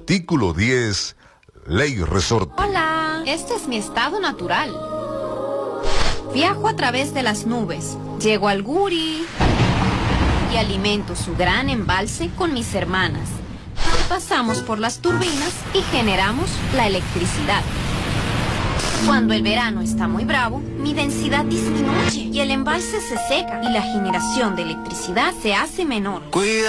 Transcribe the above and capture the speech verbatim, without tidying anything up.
Artículo diez. Ley Resorte. Hola, este es mi estado natural. Viajo a través de las nubes, llego al Guri y alimento su gran embalse con mis hermanas. Pasamos por las turbinas y generamos la electricidad. Cuando el verano está muy bravo, mi densidad disminuye y el embalse se seca y la generación de electricidad se hace menor. Cuida.